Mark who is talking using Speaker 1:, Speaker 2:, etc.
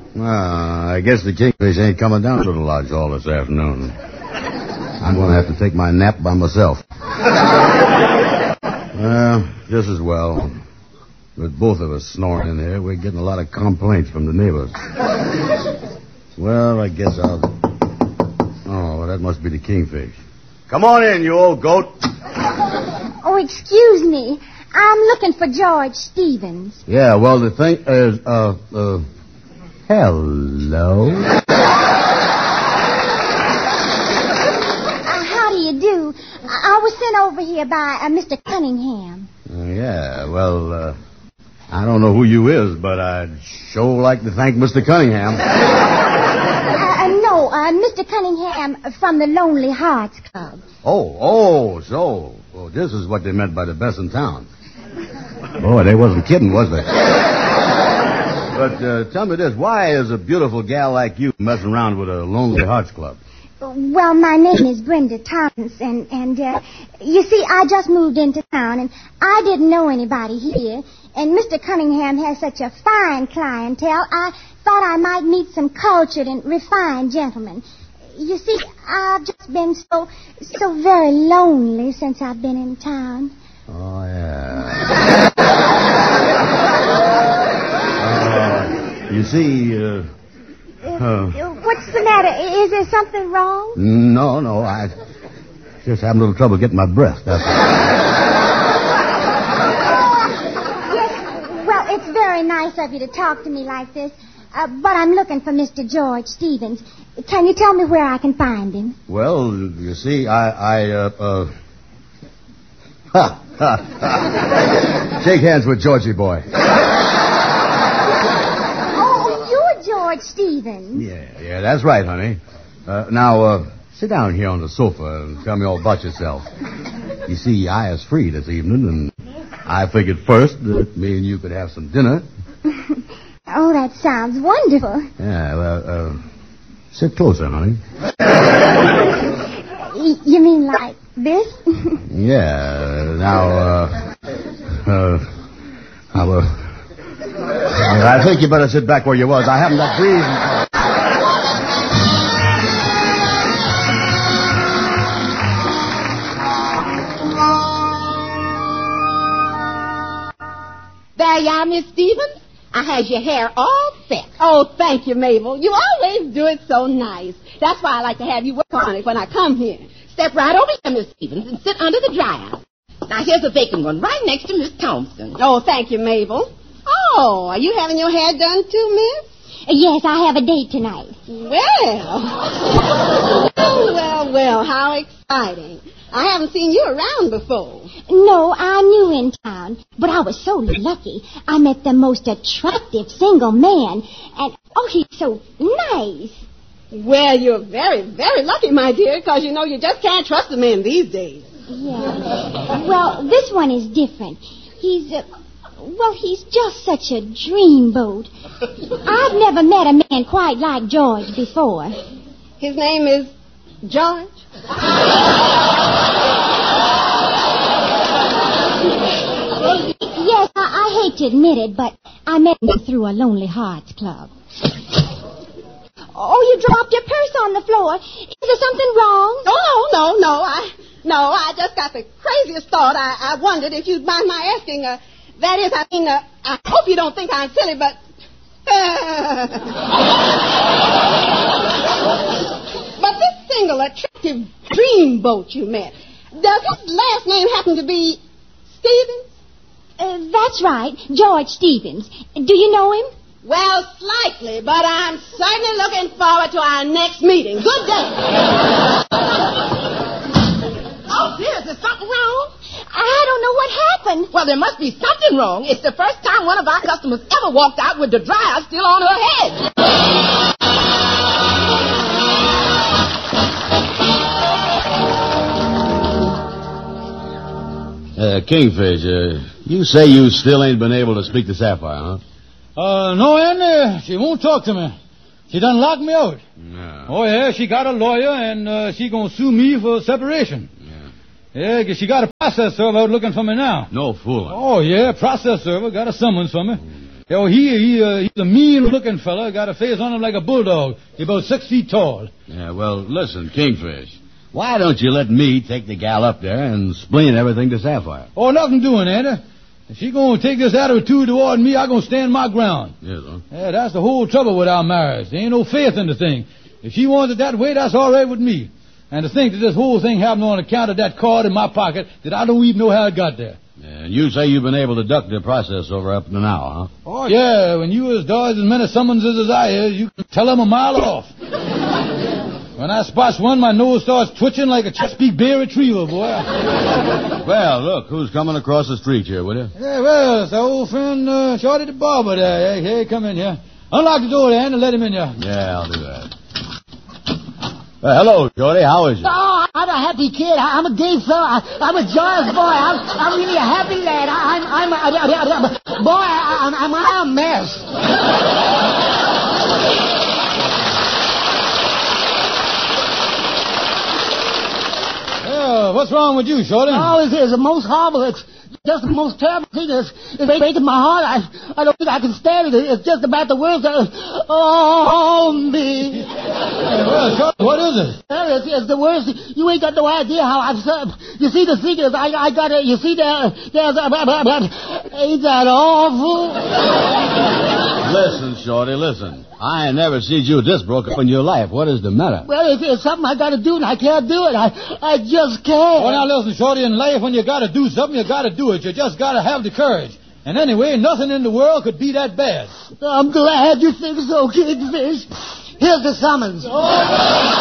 Speaker 1: I guess the Kingfish ain't coming down to the lodge hall this afternoon. I'm going to have to take my nap by myself. Well, just as well. With both of us snoring in here, we're getting a lot of complaints from the neighbors. Well, I guess I'll... Oh, that must be the Kingfish. Come on in, you old goat.
Speaker 2: Oh, excuse me. I'm looking for George Stevens.
Speaker 1: Yeah, well, the thing is, hello.
Speaker 2: How do you do? I was sent over here by Mr. Cunningham.
Speaker 1: Yeah, well, I don't know who you is, but I'd sure like to thank Mr. Cunningham.
Speaker 2: No, Mr. Cunningham from the Lonely Hearts Club.
Speaker 1: So this is what they meant by the best in town. Boy, they wasn't kidding, was they? But tell me this, why is a beautiful gal like you messing around with a Lonely Hearts Club?
Speaker 2: Well, my name is Brenda Thompson, and you see, I just moved into town, and I didn't know anybody here, and Mr. Cunningham has such a fine clientele, I thought I might meet some cultured and refined gentlemen. You see, I've just been so very lonely since I've been in town.
Speaker 1: Oh, yeah. You see,
Speaker 2: What's the matter? Is there something wrong?
Speaker 1: No, I just having a little trouble getting my breath, that's all.
Speaker 2: Yes, well, it's very nice of you to talk to me like this, but I'm looking for Mr. George Stevens. Can you tell me where I can find him?
Speaker 1: Well, you see, Shake hands with Georgie boy.
Speaker 2: Oh, you're George Stevens.
Speaker 1: Yeah, that's right, honey. Now, sit down here on the sofa and tell me all about yourself. You see, I is free this evening, and I figured first that me and you could have some dinner.
Speaker 2: Oh, that sounds wonderful.
Speaker 1: Yeah, well, sit closer, honey.
Speaker 2: You mean like this?
Speaker 1: Yeah, now, I think you better sit back where you was. I haven't got breathing.
Speaker 3: There you are, Miss Stevens. I has your hair all set. Oh, thank you, Mabel. You always do it so nice. That's why I like to have you work on it when I come here. Step right over here, Miss Stevens, and sit under the dryer. Now, here's a vacant one right next to Miss Thompson. Oh, thank you, Mabel. Oh, are you having your hair done too, Miss?
Speaker 2: Yes, I have a date tonight.
Speaker 3: Well, how exciting. I haven't seen you around before.
Speaker 2: No, I'm new in town, but I was so lucky. I met the most attractive single man, and, he's so nice.
Speaker 3: Well, you're very, very lucky, my dear, because, you just can't trust a man these days.
Speaker 2: Yeah. Well, this one is different. He's just such a dreamboat. I've never met a man quite like George before.
Speaker 3: His name is George?
Speaker 2: Yes, I hate to admit it, but I met him through a Lonely Hearts Club. Oh, you dropped your purse on the floor. Is there something wrong?
Speaker 3: No, I just got the craziest thought. I wondered if you'd mind my asking. I hope you don't think I'm silly, but... But this single, attractive dreamboat you met, does his last name happen to be Stevens?
Speaker 2: That's right, George Stevens. Do you know him?
Speaker 3: Well, slightly, but I'm certainly looking forward to our next meeting. Good day. Oh, dear, is there something wrong?
Speaker 2: I don't know what happened.
Speaker 3: Well, there must be something wrong. It's the first time one of our customers ever walked out with the dryer still on her head.
Speaker 1: Kingfish, you say you still ain't been able to speak to Sapphire, huh?
Speaker 4: No, Andy. She won't talk to me. She done locked me out.
Speaker 1: No.
Speaker 4: Oh, yeah, she got a lawyer, and she gonna sue me for separation. Yeah, 'cause she got a process server out looking for me now.
Speaker 1: No fooling.
Speaker 4: Oh, yeah, process server got a summons for me. Yo, he's a mean-looking fella. Got a face on him like a bulldog. He's about 6 feet tall.
Speaker 1: Yeah, well, listen, Kingfish. Why don't you let me take the gal up there and explain everything to Sapphire?
Speaker 4: Oh, nothing doing, Andy. If she gonna take this attitude toward me, I'm gonna stand my ground.
Speaker 1: Yes, huh?
Speaker 4: Yeah, that's the whole trouble with our marriage. There ain't no faith in the thing. If she wants it that way, that's all right with me. And to think that this whole thing happened on account of that card in my pocket that I don't even know how it got there.
Speaker 1: And you say you've been able to duck the process over up to now, huh?
Speaker 4: Oh, yeah, when you as dodge as many summonses as I is, you can tell them a mile off. When I spots one, my nose starts twitching like a Chesapeake Bay Retriever, boy.
Speaker 1: Well, look, who's coming across the street here, will you?
Speaker 4: Yeah, well, it's our old friend Shorty the barber there. Hey, come in here. Unlock the door there and let him in here.
Speaker 1: Yeah, I'll do that. Hello, Shorty. How is it?
Speaker 5: Oh, I'm a happy kid. I'm a gay fella. I'm a joyous boy. I'm really a happy lad. I'm a mess.
Speaker 4: Yeah, what's wrong with you, Shorty?
Speaker 5: Oh, it's the most horrible. It's just the most terrible thing. It's breaking my heart. I don't think I can stand it. It's just about the words. Oh, me.
Speaker 4: Well, Shorty, what is it?
Speaker 5: Well, it's the worst. You ain't got no idea how I've... You see, the thing is, I got it. You see, there's... Ain't that awful?
Speaker 1: Listen, Shorty, listen. I ain't never seen you this broke up in your life. What is the matter?
Speaker 5: Well, it's something I got to do, and I can't do it. I just can't.
Speaker 4: Well, now, listen, Shorty, in life, when you got to do something, you got to do it. You just got to have the courage. And anyway, nothing in the world could be that bad.
Speaker 5: I'm glad you think so, Kingfish. Here's the summons.